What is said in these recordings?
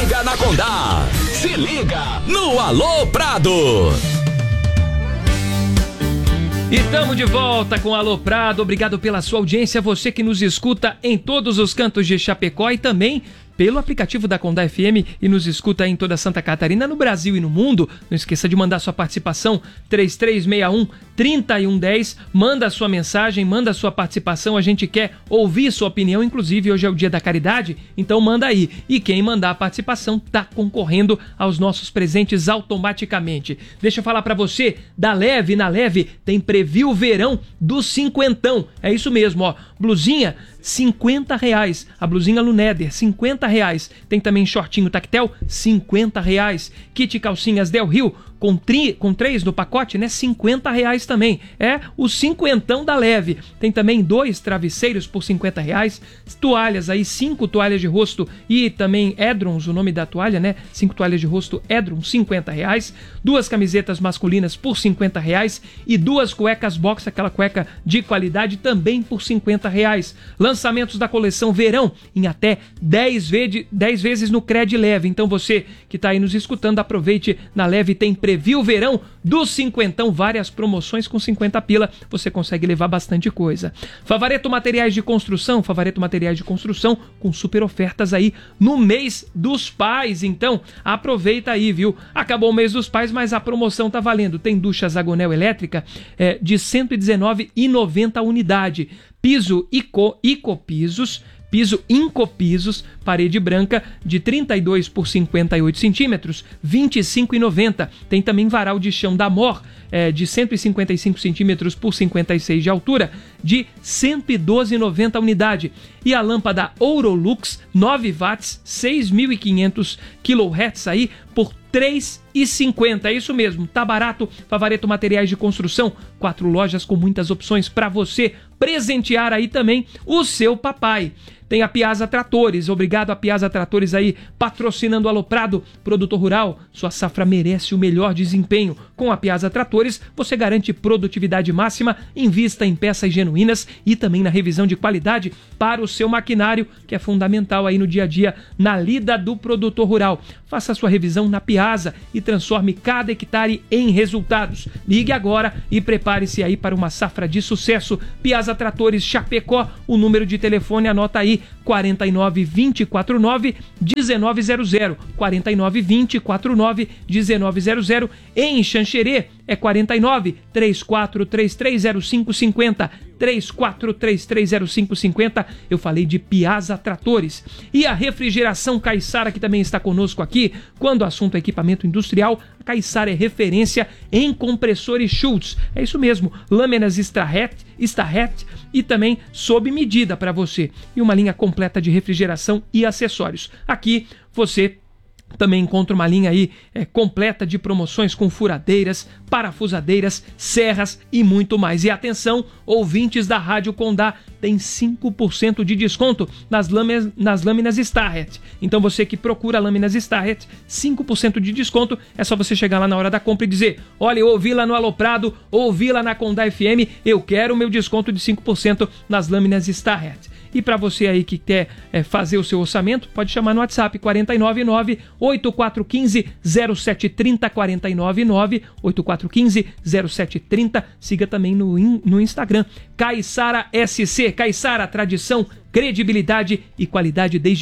liga na Condá. Se liga no Alô Prado. E estamos de volta com o Alô Prado. Obrigado pela sua audiência, você que nos escuta em todos os cantos de Chapecó e também pelo aplicativo da Condá FM e nos escuta em toda Santa Catarina, no Brasil e no mundo. Não esqueça de mandar sua participação, 3361-3110. Manda a sua mensagem, manda a sua participação, a gente quer ouvir sua opinião. Inclusive, hoje é o Dia da Caridade, então manda aí. E quem mandar a participação tá concorrendo aos nossos presentes automaticamente. Deixa eu falar pra você, da Leve, na Leve tem preview verão do cinquentão. É isso mesmo, ó, blusinha R$50, a blusinha Luneder R$50, tem também shortinho tactel R$50, kit calcinhas Del Rio com 3 no pacote, né? R$50 também. É o cinquentão da Leve. Tem também 2 travesseiros por R$50, toalhas aí, 5 toalhas de rosto e também edrons, o nome da toalha, né? 5 toalhas de rosto edron, R$50, 2 camisetas masculinas por R$50 e 2 cuecas box, aquela cueca de qualidade, também por R$50. Lançamentos da coleção verão em até 10 vezes no Cred Leve. Então você que está aí nos escutando, aproveite, na Leve tem preview verão do cinquentão, várias promoções com 50 pila, você consegue levar bastante coisa. Favareto Materiais de Construção com super ofertas aí no mês dos pais, então aproveita aí, viu? Acabou o mês dos pais, mas a promoção tá valendo. Tem ducha Zagonel elétrica de R$119,90 a unidade. Piso piso Incopisos, parede branca de 32 por 58 centímetros, R$25,90. Tem também varal de chão da Mor, de 155 centímetros por 56 de altura, de R$112,90 a unidade. E a lâmpada Ourolux 9 watts, 6.500 kHz aí, por R$3,50. É isso mesmo, tá barato. Favareto Materiais de Construção, 4 lojas com muitas opções para você presentear aí também o seu papai. Tem a Piazza Tratores, obrigado a Piazza Tratores aí, patrocinando o Alô Prado. Produtor rural, sua safra merece o melhor desempenho. Com a Piazza Tratores, você garante produtividade máxima, invista em peças genuínas e também na revisão de qualidade para o seu maquinário, que é fundamental aí no dia a dia, na lida do produtor rural. Faça a sua revisão na Piazza e transforme cada hectare em resultados. Ligue agora e prepare-se aí para uma safra de sucesso. Piazza Tratores Chapecó, o número de telefone, anota aí, 49-249-1900, 49-249-1900. Em Xanxerê é 49-34330550, 34330550. Eu falei de Piazza Tratores. E a Refrigeração Caiçara, que também está conosco aqui. Quando o assunto é equipamento industrial, a Caiçara é referência em compressores Schultz. É isso mesmo, lâminas Starret e também sob medida para você. E uma linha completa de refrigeração e acessórios. Aqui você também encontra uma linha aí completa de promoções com furadeiras, parafusadeiras, serras e muito mais. E atenção, ouvintes da Rádio Condá, tem 5% de desconto nas lâminas Starret. Então você que procura lâminas Starret, 5% de desconto. É só você chegar lá na hora da compra e dizer: olha, eu ouvi lá no Alô Prado, ouvi lá na Condá FM, eu quero o meu desconto de 5% nas lâminas Starret. E para você aí que quer fazer o seu orçamento, pode chamar no WhatsApp 499-8415-0730, 499-8415-0730. Siga também no Instagram, Caiçara SC. Caiçara, tradição, credibilidade e qualidade desde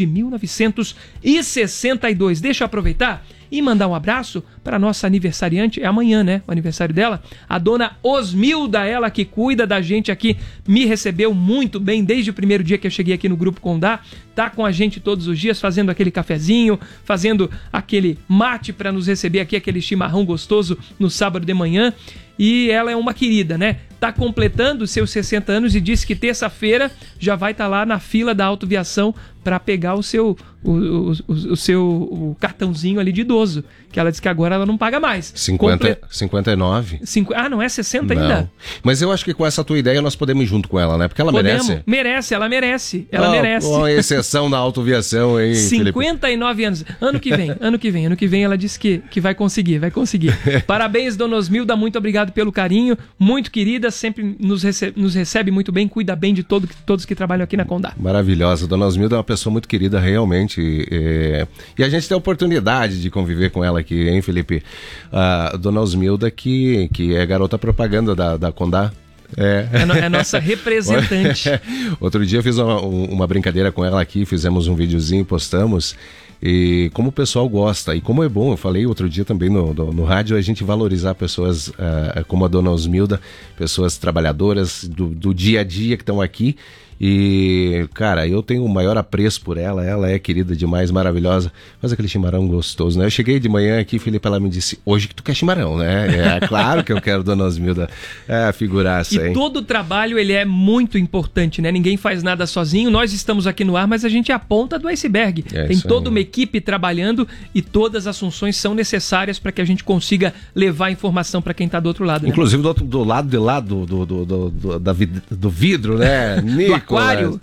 1962. Deixa eu aproveitar e mandar um abraço para a nossa aniversariante. É amanhã, né? O aniversário dela. A dona Osmilda, ela que cuida da gente aqui, me recebeu muito bem desde o primeiro dia que eu cheguei aqui no Grupo Condá. Tá com a gente todos os dias, fazendo aquele cafezinho, fazendo aquele mate para nos receber aqui, aquele chimarrão gostoso no sábado de manhã. E ela é uma querida, né? Tá completando seus 60 anos e disse que terça-feira já vai estar lá na fila da autoviação para pegar o seu cartãozinho ali de idoso, que ela disse que agora ela não paga mais. 59. Não é 60 não. Ainda? Mas eu acho que com essa tua ideia nós podemos ir junto com ela, né? Porque ela merece. Ela merece. Com exceção iniciação na autoviação, hein, 59 anos. Ano que vem ela disse que vai conseguir. Parabéns, dona Osmilda, muito obrigado pelo carinho, muito querida, sempre nos recebe muito bem, cuida bem de todos que trabalham aqui na Condá. Maravilhosa, dona Osmilda é uma pessoa muito querida, realmente, e a gente tem a oportunidade de conviver com ela aqui, hein, Felipe? A dona Osmilda, que é garota propaganda da Condá. É nossa representante. Outro dia eu fiz uma brincadeira com ela aqui, fizemos um videozinho, postamos, e como o pessoal gosta, e como é bom, eu falei outro dia também no rádio, a gente valorizar pessoas como a dona Osmilda, pessoas trabalhadoras do dia a dia que estão aqui. E, cara, eu tenho o maior apreço por ela é querida demais, maravilhosa, faz aquele chimarrão gostoso, né? Eu cheguei de manhã aqui, Felipe, ela me disse, hoje que tu quer chimarrão, né? É claro que eu quero, dona Osmilda, a figuraça, hein? E todo o trabalho, ele é muito importante, né? Ninguém faz nada sozinho, nós estamos aqui no ar, mas a gente é a ponta do iceberg. Tem toda uma equipe trabalhando e todas as funções são necessárias para que a gente consiga levar a informação para quem está do outro lado, né? Inclusive do lado de lá do vidro, né? Nico, aquário.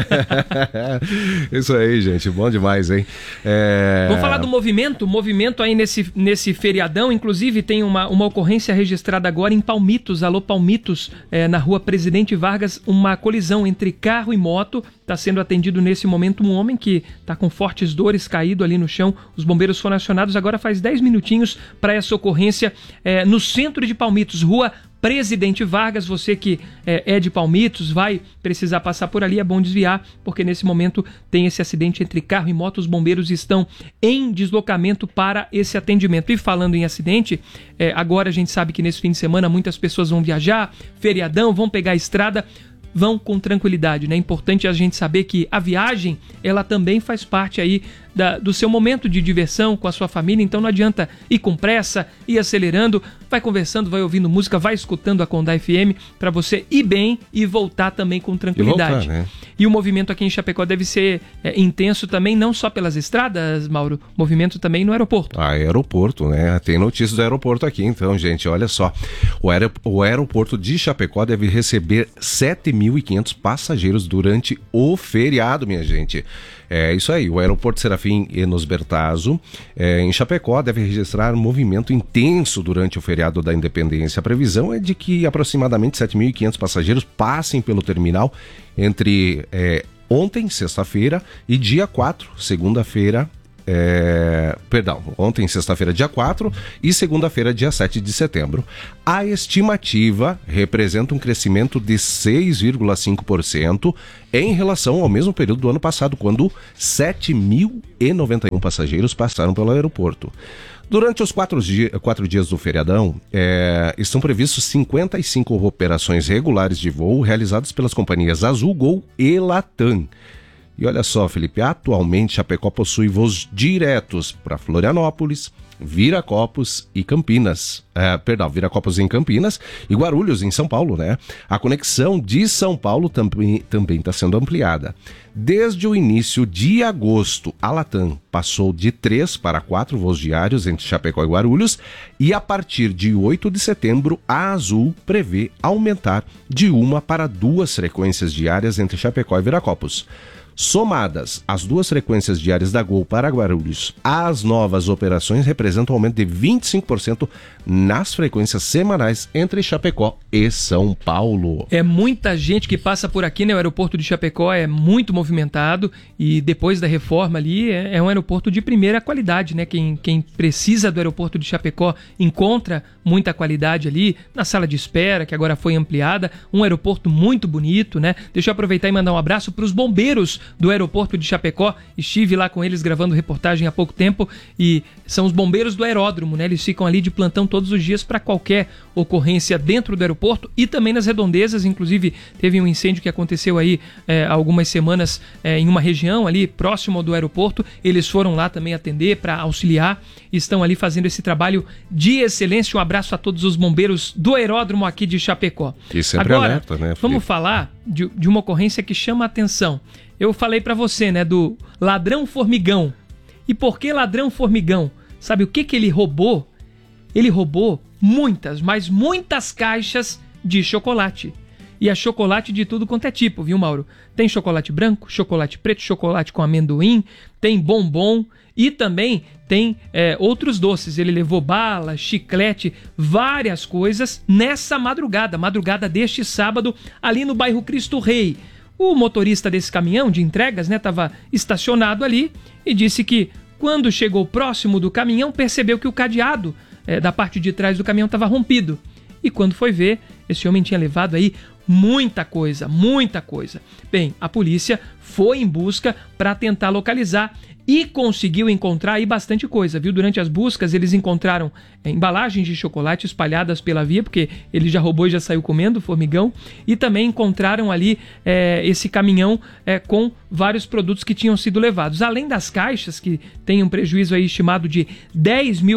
Isso aí, gente, bom demais, hein? Vamos falar do movimento aí nesse feriadão, inclusive tem uma ocorrência registrada agora em Palmitos, alô Palmitos, na rua Presidente Vargas, uma colisão entre carro e moto, está sendo atendido nesse momento um homem que está com fortes dores, caído ali no chão, os bombeiros foram acionados agora faz 10 minutinhos para essa ocorrência no centro de Palmitos, rua Presidente Vargas. Você que é de Palmitos, vai precisar passar por ali, é bom desviar, porque nesse momento tem esse acidente entre carro e moto, os bombeiros estão em deslocamento para esse atendimento. E falando em acidente, agora a gente sabe que nesse fim de semana muitas pessoas vão viajar, feriadão, vão pegar a estrada, vão com tranquilidade, né? É importante a gente saber que a viagem, ela também faz parte aí do seu momento de diversão com a sua família, então não adianta ir com pressa, ir acelerando, vai conversando, vai ouvindo música, vai escutando a Condá FM para você ir bem e voltar também com tranquilidade. E o movimento aqui em Chapecó deve ser intenso também, não só pelas estradas, Mauro, movimento também no aeroporto. Aeroporto, né? Tem notícia do aeroporto aqui, então, gente, olha só. O aeroporto de Chapecó deve receber 7.500 passageiros durante o feriado, minha gente. É isso aí, o aeroporto Serafim Enos Bertazzo, em Chapecó, deve registrar movimento intenso durante o feriado da Independência. A previsão é de que aproximadamente 7.500 passageiros passem pelo terminal entre ontem, sexta-feira, e dia 4, segunda-feira. Ontem, sexta-feira, dia 4 e segunda-feira, dia 7 de setembro. A estimativa representa um crescimento de 6,5% em relação ao mesmo período do ano passado, quando 7.091 passageiros passaram pelo aeroporto. Durante os 4 dias do feriadão, estão previstos 55 operações regulares de voo realizadas pelas companhias Azul, Gol e Latam. E olha só, Felipe, atualmente Chapecó possui voos diretos para Florianópolis, Viracopos e Campinas. Viracopos em Campinas e Guarulhos em São Paulo, né? A conexão de São Paulo também está sendo ampliada. Desde o início de agosto, a Latam passou de 3 para 4 voos diários entre Chapecó e Guarulhos, e a partir de 8 de setembro, a Azul prevê aumentar de 1 para 2 frequências diárias entre Chapecó e Viracopos. Somadas as 2 frequências diárias da Gol para Guarulhos, as novas operações representam um aumento de 25% nas frequências semanais entre Chapecó e São Paulo. É muita gente que passa por aqui, né? O aeroporto de Chapecó é muito movimentado e depois da reforma ali é um aeroporto de primeira qualidade, né? Quem precisa do aeroporto de Chapecó encontra muita qualidade ali na sala de espera, que agora foi ampliada, um aeroporto muito bonito, né? Deixa eu aproveitar e mandar um abraço para os bombeiros do aeroporto de Chapecó. Estive lá com eles gravando reportagem há pouco tempo e são os bombeiros do aeródromo, né? Eles ficam ali de plantão todos os dias para qualquer ocorrência dentro do aeroporto e também nas redondezas. Inclusive teve um incêndio que aconteceu aí há algumas semanas em uma região ali próximo do aeroporto. Eles foram lá também atender para auxiliar e estão ali fazendo esse trabalho de excelência. Um abraço a todos os bombeiros do aeródromo aqui de Chapecó. E sempre agora, alerta, né? Vamos falar de uma ocorrência que chama a atenção. Eu falei para você, né, do ladrão formigão. E por que ladrão formigão? Sabe o que ele roubou? Ele roubou muitas, mas muitas caixas de chocolate. E é chocolate de tudo quanto é tipo, viu, Mauro? Tem chocolate branco, chocolate preto, chocolate com amendoim, tem bombom e também tem outros doces. Ele levou bala, chiclete, várias coisas nessa madrugada deste sábado, ali no bairro Cristo Rei. O motorista desse caminhão de entregas, né, estava estacionado ali e disse que quando chegou próximo do caminhão percebeu que o cadeado da parte de trás do caminhão estava rompido. E quando foi ver, esse homem tinha levado aí muita coisa. Bem, a polícia foi em busca para tentar localizar e conseguiu encontrar aí bastante coisa, viu? Durante as buscas eles encontraram embalagens de chocolate espalhadas pela via, porque ele já roubou e já saiu comendo, formigão, e também encontraram ali esse caminhão com vários produtos que tinham sido levados. Além das caixas, que tem um prejuízo aí estimado de R$10 mil,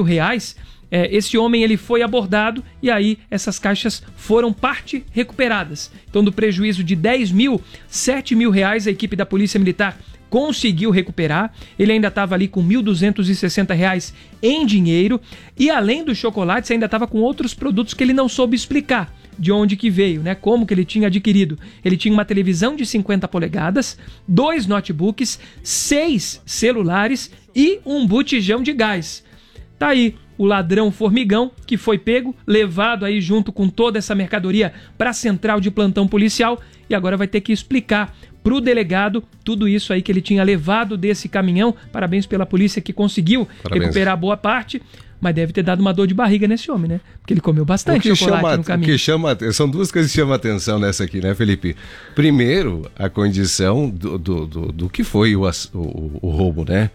esse homem ele foi abordado e aí essas caixas foram parte recuperadas. Então, do prejuízo de 10 mil, R$7 mil a equipe da Polícia Militar conseguiu recuperar. Ele ainda estava ali com R$1.260 em dinheiro e além dos chocolates ainda estava com outros produtos que ele não soube explicar de onde que veio, né? Como que ele tinha adquirido. Ele tinha uma televisão de 50 polegadas, 2 notebooks, 6 celulares e um botijão de gás. Tá aí o ladrão formigão que foi pego, levado aí junto com toda essa mercadoria para a central de plantão policial e agora vai ter que explicar pro delegado tudo isso aí que ele tinha levado desse caminhão. Parabéns pela polícia que conseguiu recuperar boa parte, mas deve ter dado uma dor de barriga nesse homem, né? Porque ele comeu bastante chocolate no caminho. São duas coisas que chamam a atenção nessa aqui, né, Felipe? Primeiro, a condição do que foi o roubo, né?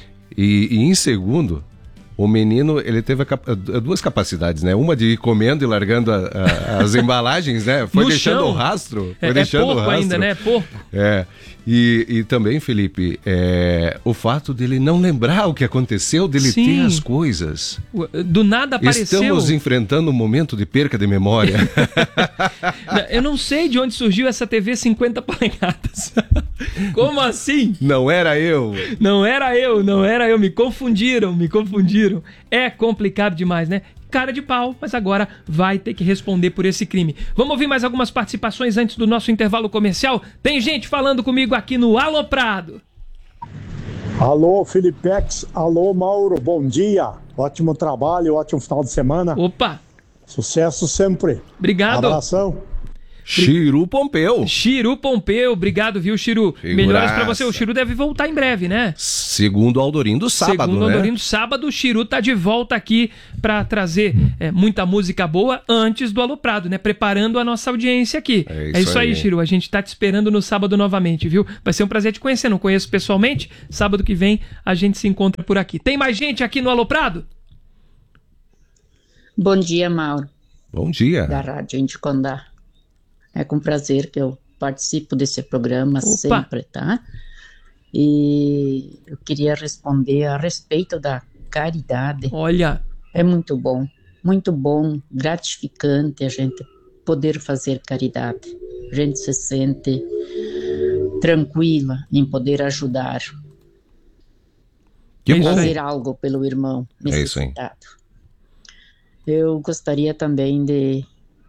E em segundo, o menino, ele teve duas capacidades, né? Uma de ir comendo e largando as embalagens, né? Foi no deixando chão. o rastro. É porco ainda, né? É porco. E também, Felipe, o fato dele não lembrar o que aconteceu, dele Sim. ter as coisas. Do nada apareceu... Estamos enfrentando um momento de perca de memória. Eu não sei de onde surgiu essa TV 50 polegadas. Como assim? Não era eu. Não era eu. Me confundiram. É complicado demais, né? Cara de pau, mas agora vai ter que responder por esse crime. Vamos ouvir mais algumas participações antes do nosso intervalo comercial? Tem gente falando comigo aqui no Aloprado. Alô, Felipex. Alô, Mauro. Bom dia. Ótimo trabalho, ótimo final de semana. Opa! Sucesso sempre. Obrigado. Abração. Chiru Pompeu, obrigado, viu, Chiru? Figuraça. Melhoras pra você. O Chiru deve voltar em breve, né? Segundo o Aldorindo, sábado, Segundo o Aldorindo, sábado, o Chiru tá de volta aqui pra trazer muita música boa antes do Aloprado, né? Preparando a nossa audiência aqui. É isso aí, Chiru. A gente tá te esperando no sábado novamente, viu? Vai ser um prazer te conhecer. Não conheço pessoalmente. Sábado que vem a gente se encontra por aqui. Tem mais gente aqui no Aloprado? Bom dia, Mauro. Bom dia. Da Rádio Indicondá. É com prazer que eu participo desse programa sempre, tá? E eu queria responder a respeito da caridade. Olha. É muito bom, gratificante a gente poder fazer caridade. A gente se sente tranquila em poder ajudar. Que bom. Fazer algo pelo irmão necessitado. Eu gostaria também de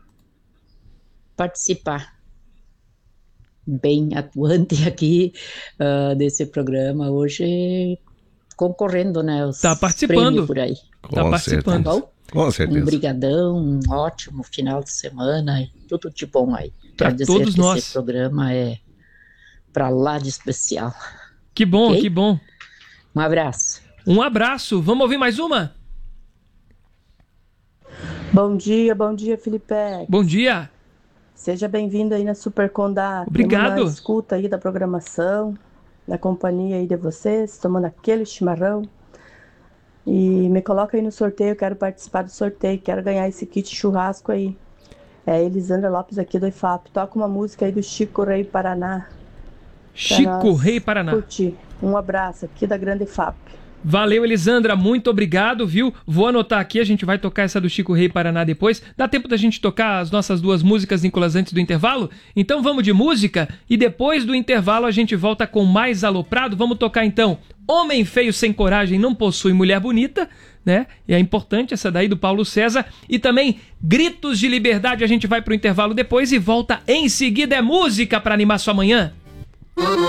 participar bem atuante aqui desse programa hoje, concorrendo, né? Tá participando por aí. Tá participando. Tá bom? Com certeza. Um brigadão, um ótimo final de semana e tudo de bom aí. Pra todos nós. Esse programa é pra lá de especial. Que bom, okay? Que bom. Um abraço. Um abraço. Vamos ouvir mais uma? Bom dia, Felipe. Bom dia. Seja bem-vindo aí na Super Condá. Obrigado. Na escuta aí da programação, na companhia aí de vocês, tomando aquele chimarrão. E me coloca aí no sorteio, quero participar do sorteio, quero ganhar esse kit churrasco aí. É Elisandra Lopes aqui do IFAP. Toca uma música aí do Chico Rei Paraná. Chico Rei Paraná. Curtir. Um abraço aqui da Grande IFAP. Valeu, Elisandra, muito obrigado, viu? Vou anotar aqui, a gente vai tocar essa do Chico Rei Paraná depois. Dá tempo da gente tocar as nossas 2 músicas, Nicolas, antes do intervalo? Então vamos de música e depois do intervalo a gente volta com mais Aloprado. Vamos tocar então Homem Feio Sem Coragem Não Possui Mulher Bonita, né? E é importante essa daí do Paulo César. E também Gritos de Liberdade. A gente vai pro intervalo depois e volta em seguida. É música para animar sua manhã.